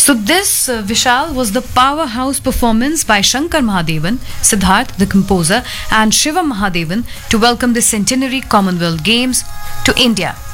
So this Vishal was the powerhouse performance by Shankar Mahadevan, Siddharth the composer, and Shiva Mahadevan to welcome the centenary Commonwealth Games to India.